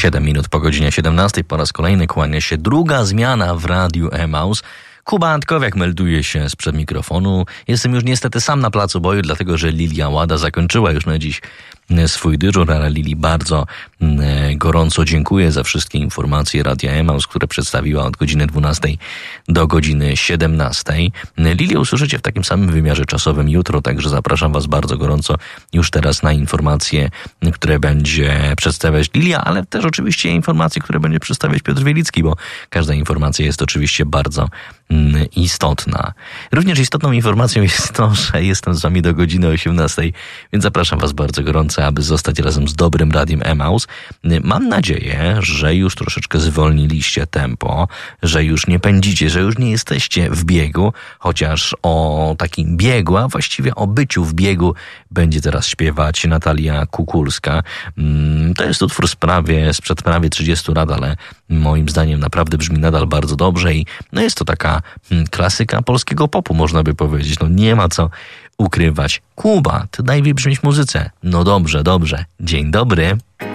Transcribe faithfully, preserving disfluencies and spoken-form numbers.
siedem minut po godzinie siedemnastej. Po raz kolejny kłania się druga zmiana w Radiu Emaus. Kuba Antkowiak melduje się sprzed mikrofonu. Jestem już niestety sam na placu boju, dlatego że Lilia Łada zakończyła już na dziś swój dyżur, ale Lili bardzo gorąco dziękuję za wszystkie informacje Radia Emaus, które przedstawiła od godziny dwunastej do godziny siedemnastej. Lilię usłyszycie w takim samym wymiarze czasowym jutro, także zapraszam Was bardzo gorąco już teraz na informacje, które będzie przedstawiać Lilia, ale też oczywiście informacje, które będzie przedstawiać Piotr Wielicki, bo każda informacja jest oczywiście bardzo istotna. Również istotną informacją jest to, że jestem z Wami do godziny osiemnastej, więc zapraszam Was bardzo gorąco, aby zostać razem z dobrym Radiem Emaus. Mam nadzieję, że już troszeczkę zwolniliście tempo, że już nie pędzicie, że już nie jesteście w biegu, chociaż o takim biegu, a właściwie o byciu w biegu będzie teraz śpiewać Natalia Kukulska. To jest utwór z prawie, sprzed prawie trzydziestu lat, ale moim zdaniem naprawdę brzmi nadal bardzo dobrze i no jest to taka hmm, klasyka polskiego popu, można by powiedzieć. No nie ma co ukrywać. Kuba, ty daj wybrzmieć muzyce. No dobrze, dobrze. Dzień dobry.